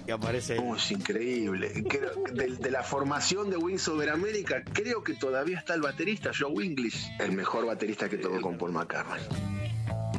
que aparece. Es increíble. De la formación de Wings Over America, creo que todavía está el baterista Joe English, el mejor baterista que tocó con Paul McCartney.